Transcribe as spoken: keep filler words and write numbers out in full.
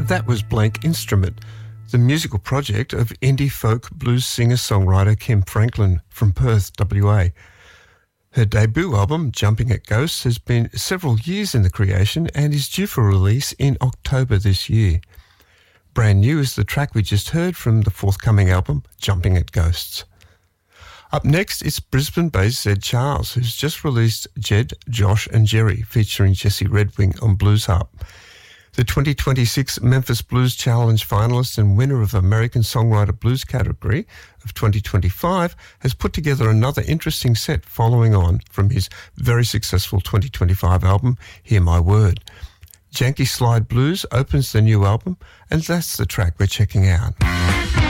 That was Blank Instrument, the musical project of indie folk blues singer-songwriter Kim Franklin from Perth, W A. Her debut album, Jumping at Ghosts, has been several years in the creation and is due for release in October this year. Brand new is the track we just heard from the forthcoming album, Jumping at Ghosts. Up next, it's Brisbane-based Zed Charles, who's just released Jed, Josh and Jerry, featuring Jesse Redwing on Blues Harp. The twenty twenty-six Memphis Blues Challenge finalist and winner of American Songwriter Blues category of twenty twenty-five has put together another interesting set following on from his very successful twenty twenty-five album, Hear My Word. Janky Slide Blues opens the new album, and that's the track we're checking out.